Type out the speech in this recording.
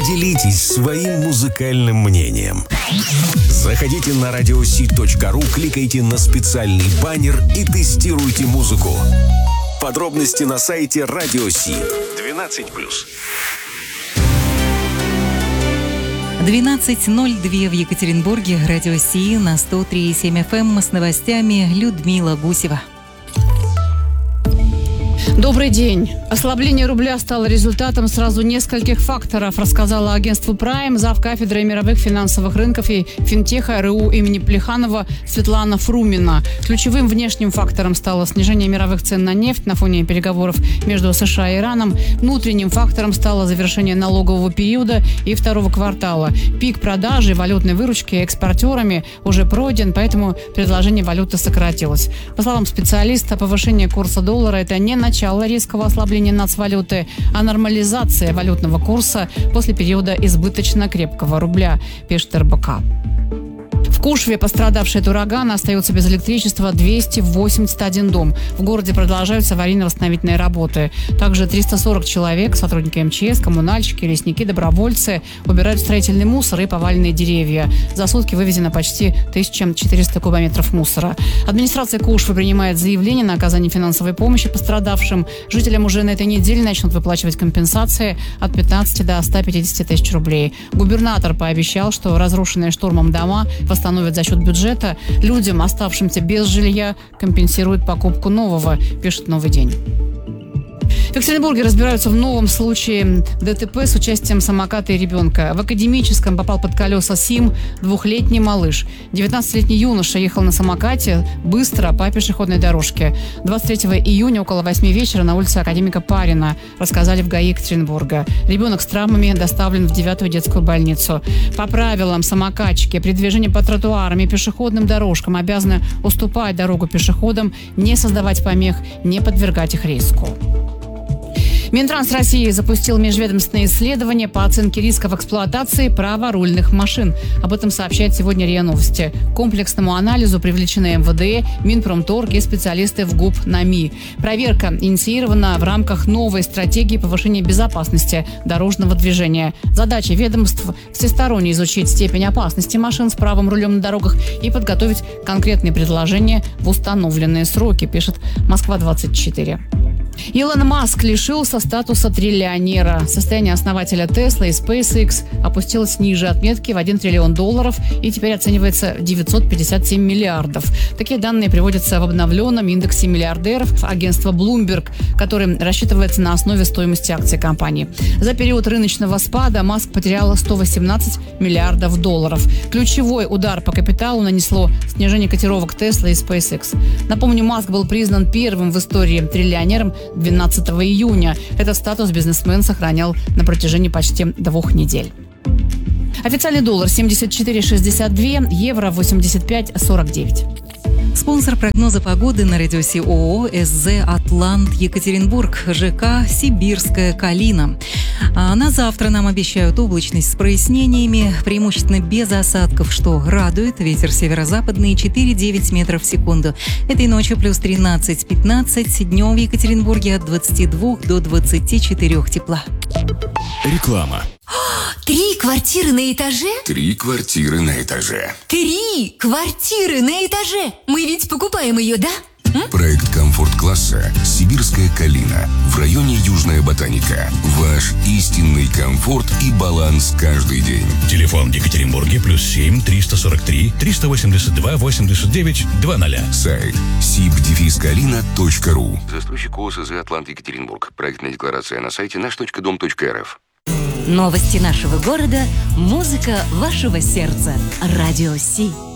Поделитесь своим музыкальным мнением. Заходите на radiosee.ru, кликайте на специальный баннер и тестируйте музыку. Подробности на сайте Radio Sea. 12+. 12:02 в Екатеринбурге. Радио Си на 103,7 FM с новостями Людмила Гусева. Добрый день. Ослабление рубля стало результатом сразу нескольких факторов, рассказала агентству Prime завкафедрой мировых финансовых рынков и финтеха РУ имени Плеханова Светлана Фрумина. Ключевым внешним фактором стало снижение мировых цен на нефть на фоне переговоров между США и Ираном. Внутренним фактором стало завершение налогового периода и второго квартала. Пик продажи валютной выручки экспортерами уже пройден, поэтому предложение валюты сократилось. По словам специалиста, повышение курса доллара – это не начало резкого ослабления нацвалюты, а нормализация валютного курса после периода избыточно крепкого рубля, пишет РБК. В Кушве, пострадавший от урагана, остается без электричества 281 дом. В городе продолжаются аварийно-восстановительные работы. Также 340 человек, сотрудники МЧС, коммунальщики, лесники, добровольцы убирают строительный мусор и поваленные деревья. За сутки вывезено почти 1400 кубометров мусора. Администрация Кушвы принимает заявление на оказание финансовой помощи пострадавшим. Жителям уже на этой неделе начнут выплачивать компенсации от 15 до 150 тысяч рублей. Губернатор пообещал, что разрушенные штормом дома восстановят за счет бюджета. Людям, оставшимся без жилья, компенсируют покупку нового, пишет «Новый день». В Екатеринбурге разбираются в новом случае ДТП с участием самоката и ребенка. В Академическом попал под колеса Сим, 2-летний малыш. 19-летний юноша ехал на самокате быстро по пешеходной дорожке. 23 июня около 8 вечера на улице Академика Парина, рассказали в ГАИ Екатеринбурга. Ребенок с травмами доставлен в 9-ю детскую больницу. По правилам, самокатчики при движении по тротуарам и пешеходным дорожкам обязаны уступать дорогу пешеходам, не создавать помех, не подвергать их риску. Минтранс России запустил межведомственное исследование по оценке рисков эксплуатации праворульных машин. Об этом сообщает сегодня РИА Новости. К комплексному анализу привлечены МВД, Минпромторг и специалисты в ГУП НАМИ. Проверка инициирована в рамках новой стратегии повышения безопасности дорожного движения. Задача ведомств – всесторонне изучить степень опасности машин с правым рулем на дорогах и подготовить конкретные предложения в установленные сроки, пишет Москва-24. Илон Маск лишился статуса триллионера. Состояние основателя Tesla и SpaceX опустилось ниже отметки в $1 триллион и теперь оценивается в 957 миллиардов. Такие данные приводятся в обновленном индексе миллиардеров агентства Bloomberg, который рассчитывается на основе стоимости акций компании. За период рыночного спада Маск потерял 118 миллиардов долларов. Ключевой удар по капиталу нанесло снижение котировок Tesla и SpaceX. Напомню, Маск был признан первым в истории триллионером 12 июня. Этот статус бизнесмен сохранял на протяжении почти 2 недель. Официальный доллар 74,62, евро 85,49. Спонсор прогноза погоды на радио Си ООО СЗ «Атлант» Екатеринбург, ЖК «Сибирская Калина». А на завтра нам обещают облачность с прояснениями, преимущественно без осадков, что радует. Ветер северо-западный 4,9 метров в секунду. Этой ночью плюс 13-15, днем в Екатеринбурге от 22 до 24 тепла. Реклама. 3 квартиры на этаже? 3 квартиры на этаже. 3 квартиры на этаже! Мы ведь покупаем ее, да? Проект комфорт-класса «Сибирская Калина» в районе Южная Ботаника. Ваш истинный комфорт и баланс каждый день. Телефон в Екатеринбурге +7 343 382 89 00. Сайт sib-kalina.ru. Застройщик ОСЗ «Атлант» Екатеринбург. Проектная декларация на сайте наш.дом.рф. Новости нашего города, музыка вашего сердца. Радио Си.